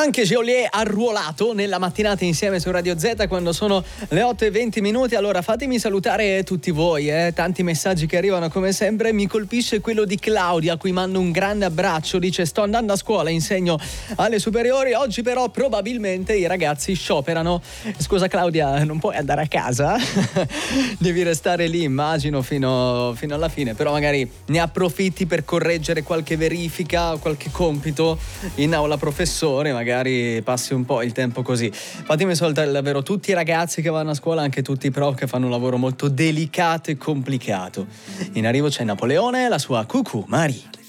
Anche Geolier arruolato nella mattinata insieme su Radio Z quando sono le 8:20. Allora fatemi salutare tutti voi, tanti messaggi che arrivano come sempre. Mi colpisce quello di Claudia, a cui mando un grande abbraccio. Dice: sto andando a scuola, insegno alle superiori, oggi però probabilmente i ragazzi scioperano. Scusa Claudia, non puoi andare a casa? Devi restare lì, immagino, fino alla fine, però magari ne approfitti per correggere qualche verifica o qualche compito in aula professore, magari passi un po' il tempo così. Fatemi salutare davvero tutti i ragazzi che vanno a scuola, anche tutti i prof che fanno un lavoro molto delicato e complicato. In arrivo c'è Napoleone e la sua Cucù Marie.